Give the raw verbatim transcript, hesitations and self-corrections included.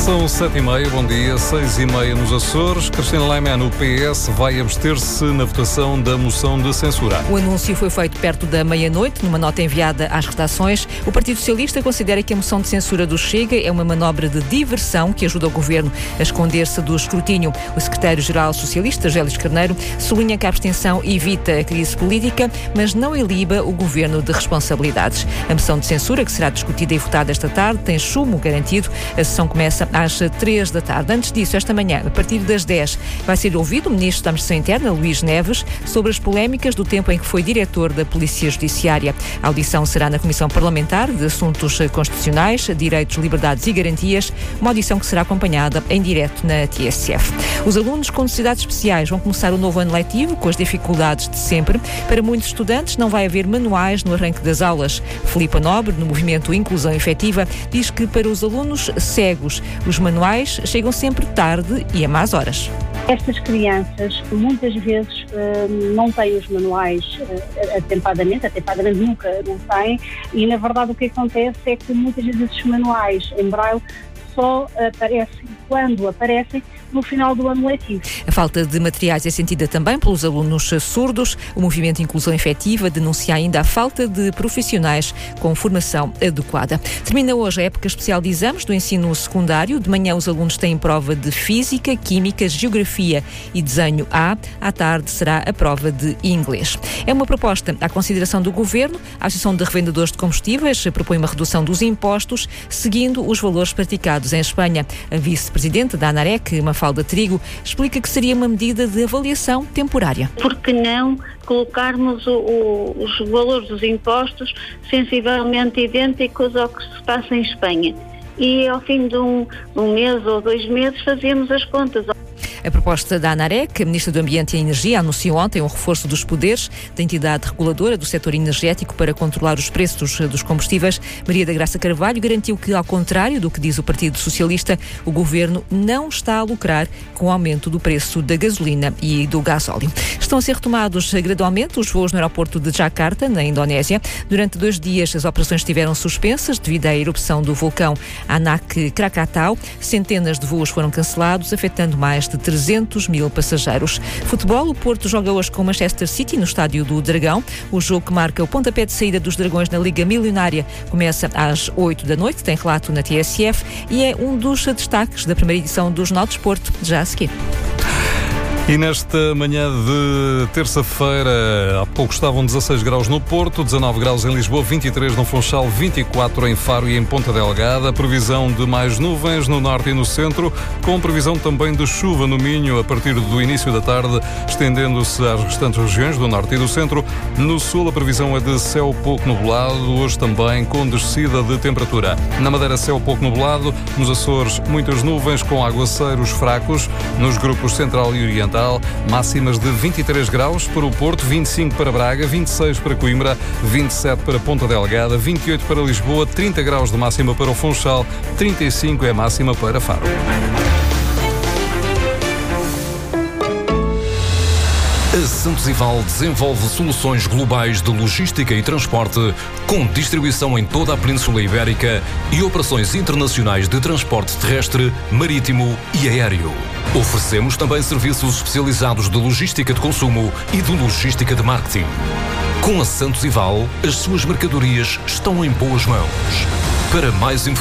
São sete e meia, bom dia, seis e meia nos Açores. Cristina Laiman, o P S, vai abster-se na votação da moção de censura. O anúncio foi feito perto da meia-noite, numa nota enviada às redações. O Partido Socialista considera que a moção de censura do Chega é uma manobra de diversão que ajuda o Governo a esconder-se do escrutínio. O secretário-geral socialista, Gélios Carneiro, sublinha que a abstenção evita a crise política, mas não iliba o Governo de responsabilidades. A moção de censura, que será discutida e votada esta tarde, tem chumbo garantido. A sessão começa às três da tarde. Antes disso, esta manhã, a partir das dez, vai ser ouvido o Ministro da Administração Interna, Luís Neves, sobre as polémicas do tempo em que foi diretor da Polícia Judiciária. A audição será na Comissão Parlamentar de Assuntos Constitucionais, Direitos, Liberdades e Garantias, uma audição que será acompanhada em direto na T S F. Os alunos com necessidades especiais vão começar o novo ano letivo com as dificuldades de sempre. Para muitos estudantes, não vai haver manuais no arranque das aulas. Filipa Nobre, no movimento Inclusão Efetiva, diz que para os alunos cegos, os manuais chegam sempre tarde e a más horas. Estas crianças muitas vezes uh, não têm os manuais uh, atempadamente, atempadamente nunca não têm, e na verdade o que acontece é que muitas vezes esses manuais em braille só aparecem, quando aparecem, no final do ano letivo. A falta de materiais é sentida também pelos alunos surdos. O movimento Inclusão Efetiva denuncia ainda a falta de profissionais com formação adequada. Termina hoje a época especial de exames do ensino secundário. De manhã os alunos têm prova de Física, Química, Geografia e Desenho A. À tarde será a prova de Inglês. É uma proposta à consideração do Governo. A Associação de Revendedores de Combustíveis propõe uma redução dos impostos, seguindo os valores praticados em Espanha. A vice-presidente da ANAREC, Mafalda Trigo, explica que seria uma medida de avaliação temporária. Por que não colocarmos o, o, os valores dos impostos sensivelmente idênticos ao que se passa em Espanha? E ao fim de um, um mês ou dois meses fazíamos as contas. A proposta da ANAREC, a Ministra do Ambiente e Energia, anunciou ontem um reforço dos poderes da entidade reguladora do setor energético para controlar os preços dos combustíveis. Maria da Graça Carvalho garantiu que, ao contrário do que diz o Partido Socialista, o Governo não está a lucrar com o aumento do preço da gasolina e do gasóleo. Estão a ser retomados gradualmente os voos no aeroporto de Jakarta, na Indonésia. Durante dois dias as operações estiveram suspensas devido à erupção do vulcão Anak Krakatau. Centenas de voos foram cancelados, afetando mais de trezentos mil passageiros. Futebol, o Porto joga hoje com o Manchester City no estádio do Dragão. O jogo que marca o pontapé de saída dos Dragões na Liga Milionária começa às oito da noite, tem relato na T S F e é um dos destaques da primeira edição do Jornal de Desporto, já a seguir. E nesta manhã de terça-feira, há pouco estavam dezasseis graus no Porto, dezanove graus em Lisboa, vinte e três no Funchal, vinte e quatro em Faro e em Ponta Delgada. Previsão de mais nuvens no norte e no centro, com previsão também de chuva no Minho a partir do início da tarde, estendendo-se às restantes regiões do norte e do centro. No sul, a previsão é de céu pouco nublado, hoje também com descida de temperatura. Na Madeira, céu pouco nublado, nos Açores, muitas nuvens com aguaceiros fracos, nos grupos central e oriental. Máximas de vinte e três graus para o Porto, vinte e cinco para Braga, vinte e seis para Coimbra, vinte e sete para Ponta Delgada, vinte e oito para Lisboa, trinta graus de máxima para o Funchal, trinta e cinco é a máxima para Faro. A Santos e Val desenvolve soluções globais de logística e transporte, com distribuição em toda a Península Ibérica e operações internacionais de transporte terrestre, marítimo e aéreo. Oferecemos também serviços especializados de logística de consumo e de logística de marketing. Com a Santos e Val, as suas mercadorias estão em boas mãos. Para mais informações,